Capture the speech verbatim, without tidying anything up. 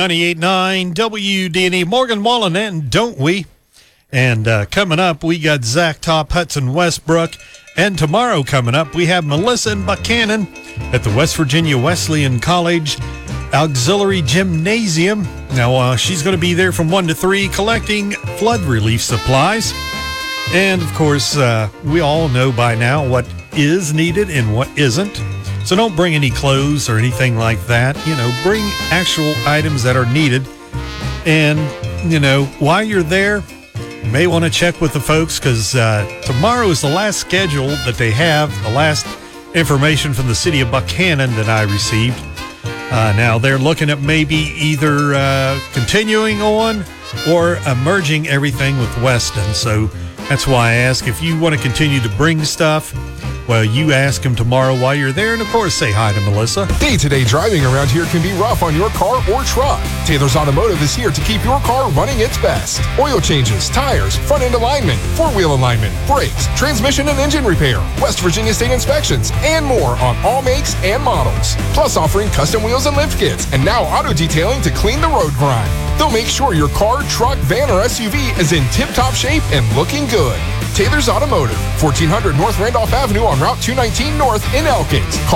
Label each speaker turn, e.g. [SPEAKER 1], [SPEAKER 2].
[SPEAKER 1] ninety-eight point nine W D N E, Morgan Wallen, and Don't We? And uh, coming up, we got Zach Top, Hudson Westbrook. And tomorrow coming up, we have Melissa and Buchanan at the West Virginia Wesleyan College Auxiliary Gymnasium. Now, uh, she's going to be there from one to three collecting flood relief supplies. And, of course, uh, we all know by now what is needed and what isn't. So don't bring any clothes or anything like that. You know, bring actual items that are needed. And, you know, while you're there, you may want to check with the folks because uh, tomorrow is the last schedule that they have, the last information from the city of Buchanan that I received. Uh, now, they're looking at maybe either uh, continuing on or uh, merging everything with Weston. So that's why I ask if you want to continue to bring stuff. Well, you ask him tomorrow while you're there, and of course, say hi to Melissa.
[SPEAKER 2] Day-to-day driving around here can be rough on your car or truck. Taylor's Automotive is here to keep your car running its best. Oil changes, tires, front-end alignment, four-wheel alignment, brakes, transmission and engine repair, West Virginia State inspections, and more on all makes and models. Plus offering custom wheels and lift kits, and now auto detailing to clean the road grime. They'll make sure your car, truck, van, or S U V is in tip-top shape and looking good. Taylor's Automotive, fourteen hundred North Randolph Avenue on Route two nineteen North in Elkins. Call